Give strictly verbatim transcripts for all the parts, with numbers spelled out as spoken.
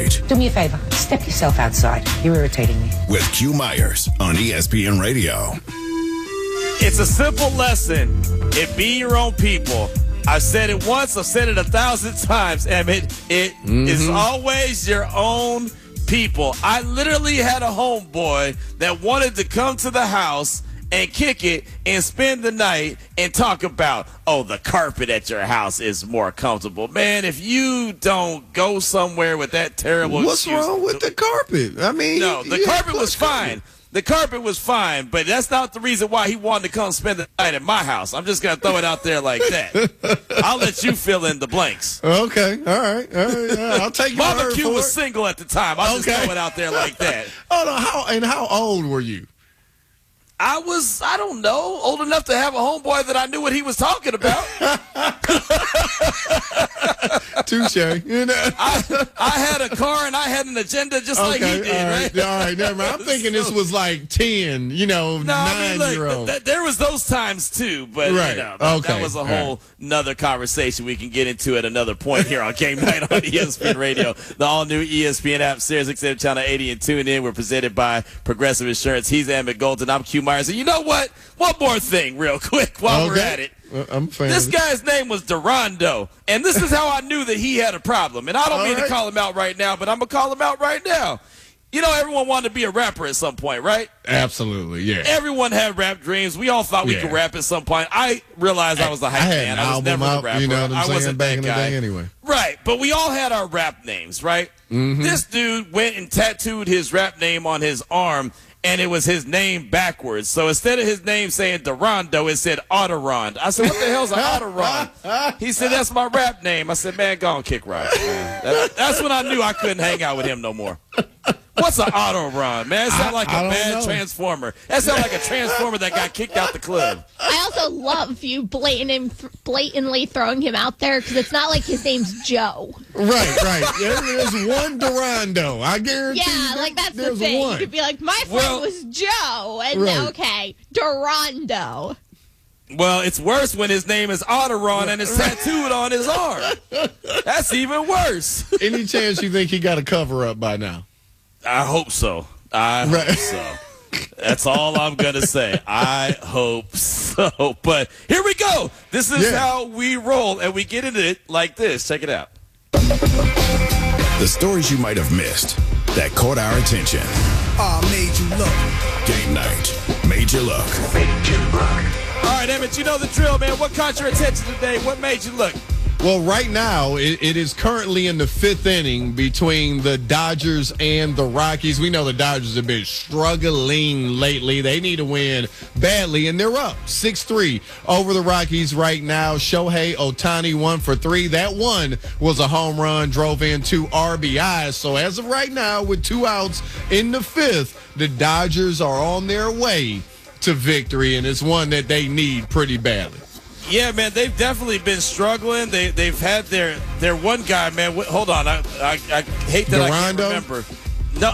night. Do me a favor. Step yourself outside. You're irritating me. With Q Myers on E S P N Radio. It's a simple lesson. It be your own people. I've said it once. I've said it a thousand times, Emmett. It mm-hmm. is always your own people. I literally had a homeboy that wanted to come to the house and kick it and spend the night and talk about, oh, the carpet at your house is more comfortable. Man, if you don't go somewhere with that terrible What's excuse, wrong with the carpet? I mean, no, the carpet was fine. The carpet was fine, but that's not the reason why he wanted to come spend the night at my house. I'm just going to throw it out there like that. I'll let you fill in the blanks. Okay. All right. All right. Yeah, I'll take your word Barbecue for was it. single at the time. I'll Okay. just throw it out there like that. Oh, no. How, and how old were you? I was, I don't know, old enough to have a homeboy that I knew what he was talking about. Touche. You know? I, I had a car and I had an agenda just okay, like he did, all right? right? All right, never mind. I'm thinking this was like ten, you know, no, I mean, nine-year-old. look, th- there was those times too, but right. you know, that, okay. that was a all whole right. nother conversation we can get into at another point here on Game Night on E S P N Radio. The all-new E S P N app, Sirius X M Channel eighty, and tune in. We're presented by Progressive Insurance. He's Emmett Golden. I'm Q Myers. And you know what? One more thing real quick while okay. we're at it. Well, I'm a fan This of it. guy's name was Durando, and this is how I knew that he had a problem. And I don't All mean right. to call him out right now, but I'm going to call him out right now. You know, everyone wanted to be a rapper at some point, right? Absolutely, yeah. Everyone had rap dreams. We all thought we Yeah. could rap at some point. I realized I was a hype I had man. an I was album never out, the rapper. you know what I'm I saying, wasn't back that in the guy. day anyway. Right, but we all had our rap names, right? Mm-hmm. This dude went and tattooed his rap name on his arm, and it was his name backwards. So instead of his name saying Durando, it said Autorond. I said, what the hell's an Autorond? He said, that's my rap name. I said, man, go on, kick ride. Man. That, that's when I knew I couldn't hang out with him no more. What's an Autorond, man? It sounds like I a don't bad know. transformer. That sounds like a transformer that got kicked out the club. I also love you blatant, blatantly throwing him out there because it's not like his name's Joe. Right, right. Yeah, there's one Durando. I guarantee Yeah, you like that's the there's thing. one. You could be like, my friend Well- was Joe, and Right. okay, Durando. Well, it's worse when his name is Autoron and it's tattooed on his arm. That's even worse. Any chance you think he got a cover up by now? I hope so. I Right. hope so. That's all I'm going to say. I hope so. But here we go. This is Yeah. how we roll, and we get into it like this. Check it out. The stories you might have missed that caught our attention. Oh, made you look. Game night made you look. All right, Emmett, you know the drill, man. What caught your attention today? What made you look? Well, right now, it, it is currently in the fifth inning between the Dodgers and the Rockies. We know the Dodgers have been struggling lately. They need to win badly, and they're up six three over the Rockies right now. Shohei Ohtani one for three. That one was a home run, drove in two R B Is. So as of right now, with two outs in the fifth, the Dodgers are on their way to victory, and it's one that they need pretty badly. Yeah, man, they've definitely been struggling. They they've had their their one guy, man. Wh- hold on, I, I I hate that I can't Durando? remember. No.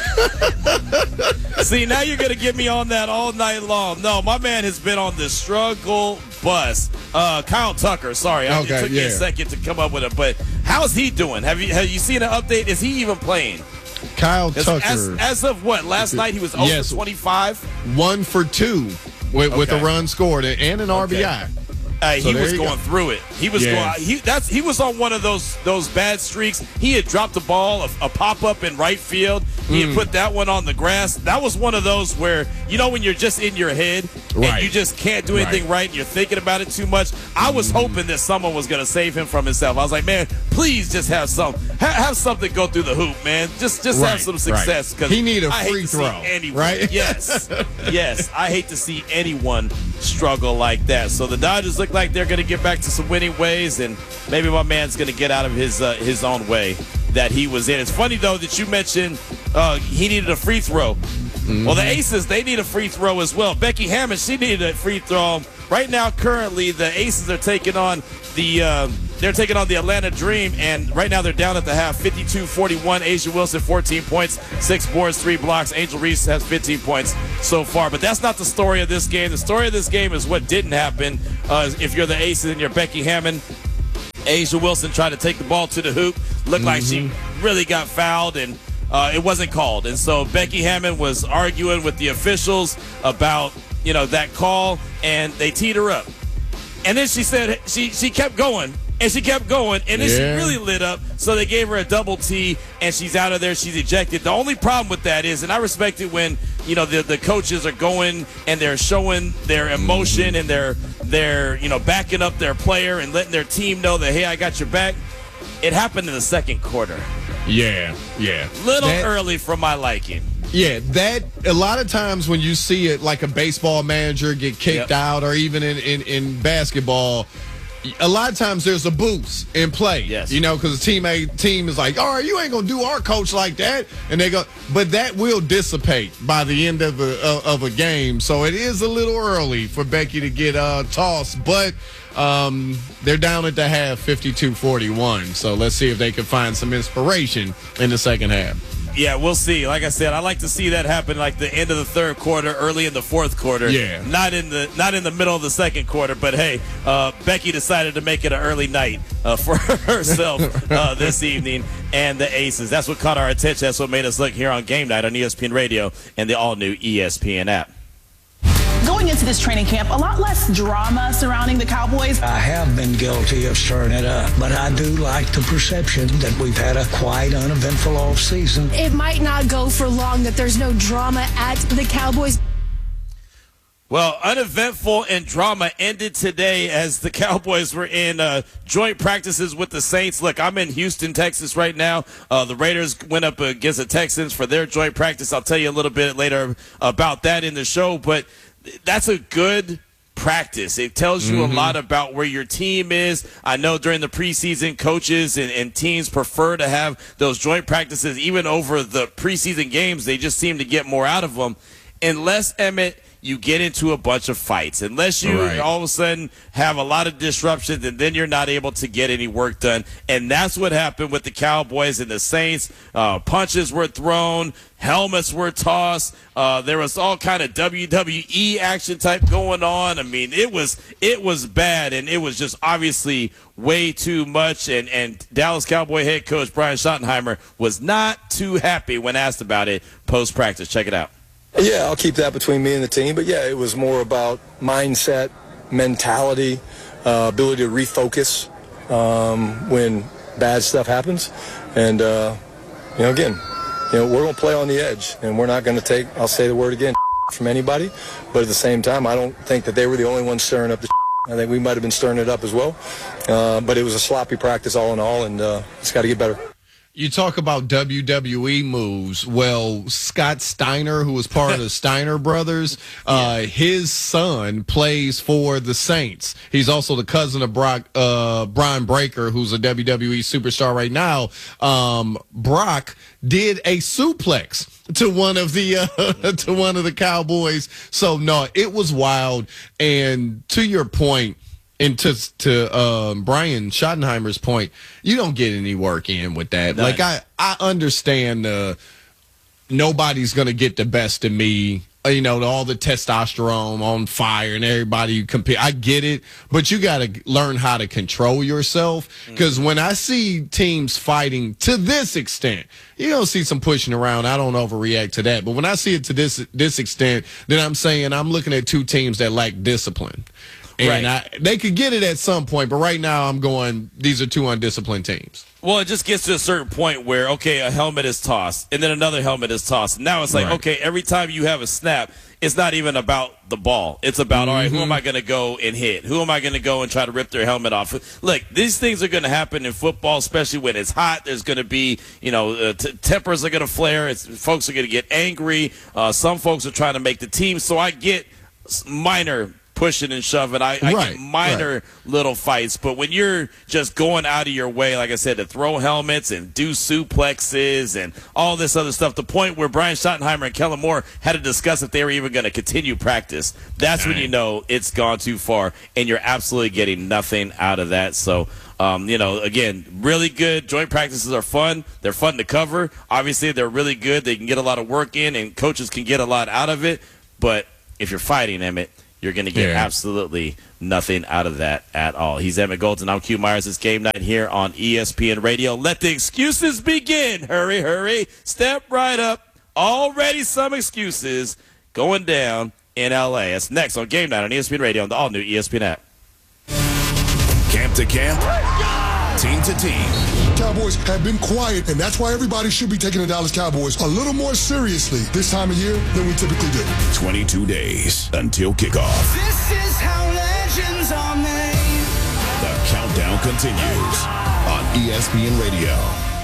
See, now you're gonna get me on that all night long. No, my man has been on the struggle bus. Uh, Kyle Tucker. Sorry, I- Okay, it took me yeah. a second to come up with it. But how's he doing? Have you have you seen an update? Is he even playing? Kyle 'Cause Tucker. As, as of what? Last night he was zero Yes. for twenty-five. One for two with, with a Okay. run scored and an R B I. Uh, So he there was you going go. through it. He was Yeah. going. He that's he was on one of those those bad streaks. He had dropped the ball, a, a pop up in right field. He Mm. had put that one on the grass. That was one of those where you know when you're just in your head and Right. you just can't do anything right. and you're thinking about it too much. I was hoping that someone was going to save him from himself. I was like, man, please just have some ha- have something go through the hoop, man. Just just Right, have some right. success because He need a I hate free to see throw, anyone- right? Yes, yes. I hate to see anyone struggle like that. So the Dodgers look like they're going to get back to some winning ways, and maybe my man's going to get out of his uh, his own way that he was in. It's funny though that you mentioned uh, he needed a free throw. Mm-hmm. Well, the Aces, they need a free throw as well. Becky Hammond, she needed a free throw. Right now, currently, the Aces are taking on the uh, they're taking on the Atlanta Dream, and right now they're down at the half, fifty-two forty-one. Asia Wilson, fourteen points, six boards, three blocks. Angel Reese has fifteen points so far. But that's not the story of this game. The story of this game is what didn't happen. Uh, if you're the Aces and you're Becky Hammond, Asia Wilson tried to take the ball to the hoop. Looked like she really got fouled, and uh, it wasn't called. And so Becky Hammon was arguing with the officials about, you know, that call, and they teed her up. And then she said she she kept going. And she kept going, and then yeah. she really lit up, so they gave her a double T, and she's out of there. She's ejected. The only problem with that is, and I respect it when, you know, the, the coaches are going and they're showing their emotion mm-hmm. and they're, they're, you know, backing up their player and letting their team know that, hey, I got your back. It happened in the second quarter. Yeah, yeah. Little that, early for my liking. Yeah, that a lot of times when you see it, like a baseball manager get kicked yep. out, or even in, in, in basketball, a lot of times there's a boost in play, yes. you know, because the teammate team is like, all right, you ain't going to do our coach like that. And they go, but that will dissipate by the end of a, of a game. So it is a little early for Becky to get uh, tossed, but um, they're down at the half fifty-two forty-one. So let's see if they can find some inspiration in the second half. Yeah, we'll see. Like I said, I like to see that happen like the end of the third quarter, early in the fourth quarter. Yeah. Not in the not in the middle of the second quarter. But, hey, uh, Becky decided to make it an early night uh, for herself uh, this evening and the Aces. That's what caught our attention. That's what made us look here on Game Night on E S P N Radio and the all-new E S P N app. Going into this training camp, a lot less drama surrounding the Cowboys. I have been guilty of stirring it up, but I do like the perception that we've had a quiet, uneventful offseason. It might not go for long that there's no drama at the Cowboys. Well, uneventful and drama ended today as the Cowboys were in uh, joint practices with the Saints. Look, I'm in Houston, Texas right now. Uh, the Raiders went up against the Texans for their joint practice. I'll tell you a little bit later about that in the show, but that's a good practice. It tells you mm-hmm. a lot about where your team is. I know during the preseason, coaches and, and teams prefer to have those joint practices even over the preseason games. They just seem to get more out of them. Unless, Emmett, you get into a bunch of fights. Unless you right. all of a sudden have a lot of disruptions, and then you're not able to get any work done. And that's what happened with the Cowboys and the Saints. Uh, punches were thrown. Helmets were tossed. Uh, there was all kind of W W E action type going on. I mean, it was it was bad, and it was just obviously way too much. And, and Dallas Cowboy head coach Brian Schottenheimer was not too happy when asked about it post-practice. Check it out. Yeah, I'll keep that between me and the team. But, yeah, it was more about mindset, mentality, uh, ability to refocus um, when bad stuff happens. And, uh, you know, again, you know, we're going to play on the edge, and we're not going to take, I'll say the word again, from anybody. But at the same time, I don't think that they were the only ones stirring up the I think we might have been stirring it up as well. Uh, but it was a sloppy practice all in all, and uh, it's got to get better. You talk about W W E moves. Well, Scott Steiner, who was part of the Steiner brothers, uh, yeah. his son plays for the Saints. He's also the cousin of Brock, uh, Brian Breaker, who's a W W E superstar right now. Um, Brock did a suplex to one of the uh, to one of the Cowboys. So no, it was wild. And to your point, and to to um, Brian Schottenheimer's point, you don't get any work in with that. None. Like I, I understand uh, nobody's gonna get the best of me. You know, all the testosterone on fire and everybody you compete. I get it, but you got to learn how to control yourself. Because mm-hmm. when I see teams fighting to this extent, you don't see some pushing around. I don't overreact to that. But when I see it to this this extent, then I'm saying I'm looking at two teams that lack discipline. And right. I, they could get it at some point, but right now I'm going, these are two undisciplined teams. Well, it just gets to a certain point where, okay, a helmet is tossed, and then another helmet is tossed. And now it's like, right. okay, every time you have a snap, it's not even about the ball. It's about, mm-hmm. all right, who am I going to go and hit? Who am I going to go and try to rip their helmet off? Look, these things are going to happen in football, especially when it's hot. There's going to be, you know, uh, t- tempers are going to flare. It's, folks are going to get angry. Uh, some folks are trying to make the team. So I get minor pushing and shoving. I, I right, get minor right. little fights, but when you're just going out of your way, like I said, to throw helmets and do suplexes and all this other stuff, the point where Brian Schottenheimer and Kellen Moore had to discuss if they were even going to continue practice, that's Dang. when you know it's gone too far, and you're absolutely getting nothing out of that. So, um, you know, again, really good. Joint practices are fun. They're fun to cover. Obviously, they're really good. They can get a lot of work in, and coaches can get a lot out of it. But if you're fighting, Emmett, you're going to get Yeah. absolutely nothing out of that at all. He's Emmett Golden. I'm Q Myers. It's Game Night here on E S P N Radio. Let the excuses begin. Hurry, hurry. Step right up. Already some excuses going down in L A. That's next on Game Night on E S P N Radio on the all-new E S P N app. Camp to camp, team to team. Cowboys have been quiet, and that's why everybody should be taking the Dallas Cowboys a little more seriously this time of year than we typically do. twenty-two days until kickoff. This is how legends are made. The countdown continues on E S P N Radio.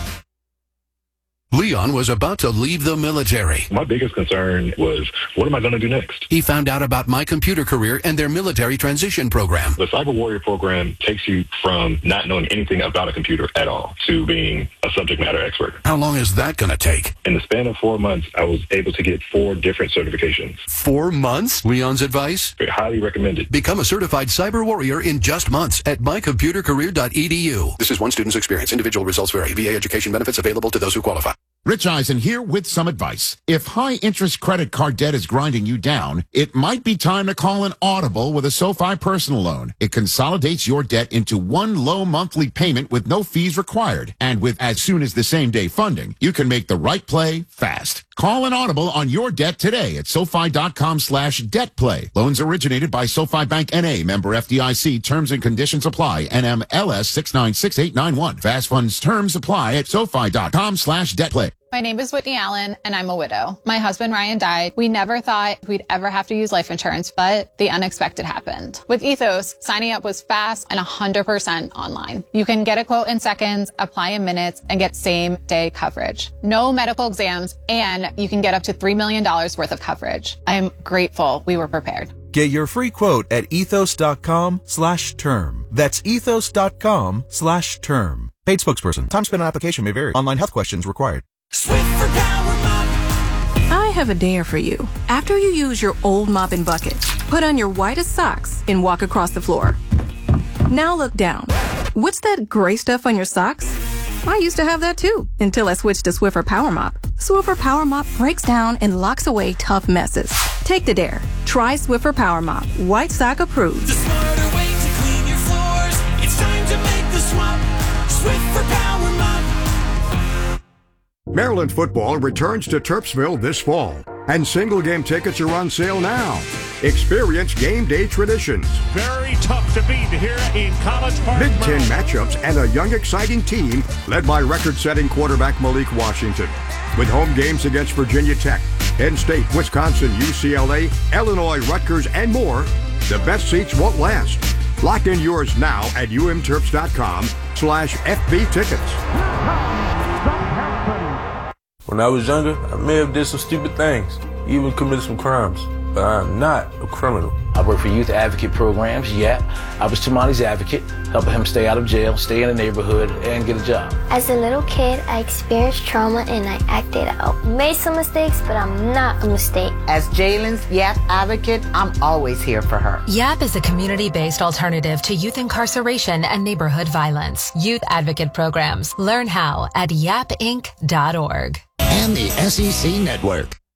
Leon was about to leave the military. My biggest concern was, what am I going to do next? He found out about My Computer Career and their military transition program. The Cyber Warrior program takes you from not knowing anything about a computer at all to being a subject matter expert. How long is that going to take? In the span of four months, I was able to get four different certifications. Four months? Leon's advice? Very highly recommended. Become a certified cyber warrior in just months at my computer career dot e d u. This is one student's experience. Individual results vary. V A education benefits available to those who qualify. Rich Eisen here with some advice. If high-interest credit card debt is grinding you down, it might be time to call an Audible with a SoFi personal loan. It consolidates your debt into one low monthly payment with no fees required. And with as soon as the same day funding, you can make the right play fast. Call an Audible on your debt today at SoFi.com slash debt play. Loans originated by SoFi Bank N A, member F D I C. Terms and conditions apply. N M L S six nine six eight nine one. Fast funds terms apply at SoFi.com slash debt play. My name is Whitney Allen, and I'm a widow. My husband, Ryan, died. We never thought we'd ever have to use life insurance, but the unexpected happened. With Ethos, signing up was fast and one hundred percent online. You can get a quote in seconds, apply in minutes, and get same-day coverage. No medical exams, and you can get up to three million dollars worth of coverage. I am grateful we were prepared. Get your free quote at ethos.com slash term. That's ethos.com slash term. Paid spokesperson. Time spent on application may vary. Online health questions required. Swiffer Power Mop. I have a dare for you. After you use your old mopping bucket, put on your whitest socks and walk across the floor. Now look down. What's that gray stuff on your socks? I used to have that too, until I switched to Swiffer Power Mop. Swiffer Power Mop breaks down and locks away tough messes. Take the dare. Try Swiffer Power Mop. White sock approved. The smarter way to clean your floors. It's time to make the swap. Swiffer Power Mop. Maryland football returns to Terpsville this fall, and single game tickets are on sale now. Experience game day traditions. Very tough to beat here in College Park. Big Ten matchups and a young, exciting team led by record-setting quarterback Malik Washington. With home games against Virginia Tech, Penn State, Wisconsin, U C L A, Illinois, Rutgers, and more, the best seats won't last. Lock in yours now at umterps.com slash FB tickets. When I was younger, I may have did some stupid things, even committed some crimes, but I'm not a criminal. I work for youth advocate programs, yeah. I was Tamani's advocate, helping him stay out of jail, stay in the neighborhood, and get a job. As a little kid, I experienced trauma and I acted out. Made some mistakes, but I'm not a mistake. As Jalen's YAP advocate, I'm always here for her. YAP is a community-based alternative to youth incarceration and neighborhood violence. Youth advocate programs. Learn how at yap inc dot org. And the S E C Network.